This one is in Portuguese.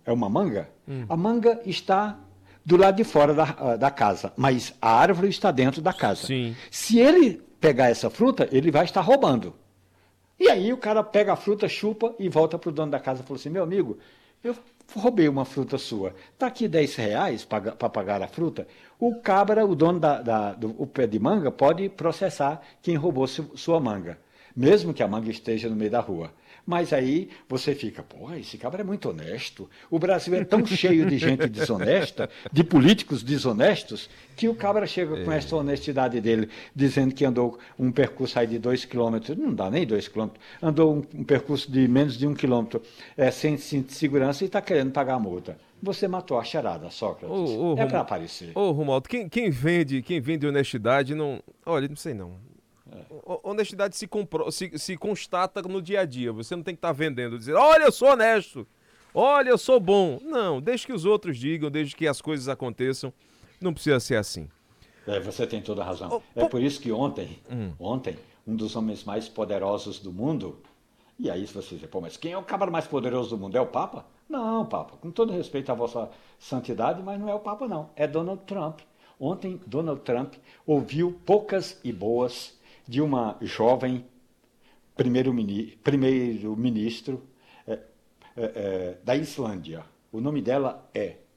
é uma manga, a manga está do lado de fora da casa, mas a árvore está dentro da casa. Sim. Se ele pegar essa fruta, ele vai estar roubando. E aí o cara pega a fruta, chupa e volta para o dono da casa e fala assim, meu amigo, eu roubei uma fruta sua, está aqui R$ 10 para pagar a fruta. O cabra, o dono do pé de manga, pode processar quem roubou sua manga, mesmo que a manga esteja no meio da rua. Mas aí você fica, pô, esse cabra é muito honesto. O Brasil é tão cheio de gente desonesta, de políticos desonestos, que o cabra chega com essa honestidade dele, dizendo que andou um percurso aí de 2 quilômetros, não dá nem 2 quilômetros, andou um percurso de menos de 1 quilômetro, sem cinto de segurança e está querendo pagar a multa. Você matou a charada, Sócrates. É para aparecer. Ô, Romualdo, quem vende honestidade não. Olha, não sei não. Honestidade se constata no dia a dia. Você não tem que estar vendendo, dizer, olha, eu sou honesto, olha, eu sou bom. Não, deixe que os outros digam, desde que as coisas aconteçam. Não precisa ser assim. Você tem toda a razão. Ô, É por isso que ontem, um dos homens mais poderosos do mundo, e aí você diz, pô, mas quem é o cabra mais poderoso do mundo? É o Papa? Não, Papa, com todo respeito à vossa santidade, mas não é o Papa não, é Donald Trump. Ontem, Donald Trump ouviu poucas e boas de uma jovem primeiro-ministro da Islândia. O nome dela é